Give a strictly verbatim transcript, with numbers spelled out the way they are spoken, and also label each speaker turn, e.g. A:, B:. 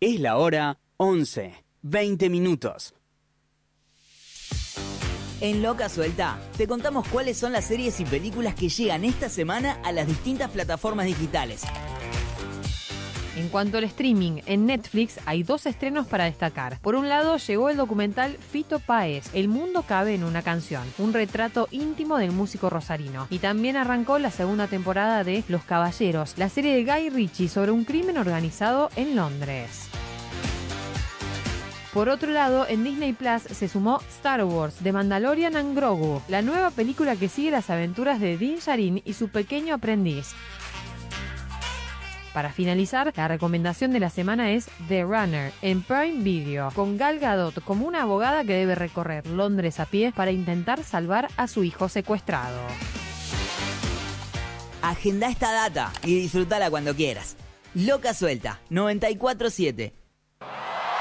A: Es la hora once, veinte minutos.
B: En Loca Suelta, te contamos cuáles son las series y películas que llegan esta semana a las distintas plataformas digitales.
C: En cuanto al streaming, en Netflix hay dos estrenos para destacar. Por un lado, llegó el documental Fito Páez, El mundo cabe en una canción, un retrato íntimo del músico rosarino. Y también arrancó la segunda temporada de Los Caballeros, la serie de Guy Ritchie sobre un crimen organizado en Londres. Por otro lado, en Disney Plus se sumó Star Wars, The Mandalorian and Grogu, la nueva película que sigue las aventuras de Din Djarin y su pequeño aprendiz. Para finalizar, la recomendación de la semana es The Runner, en Prime Video, con Gal Gadot como una abogada que debe recorrer Londres a pie para intentar salvar a su hijo secuestrado.
B: Agenda esta data y disfrutala cuando quieras. Loca Suelta, noventa y cuatro siete.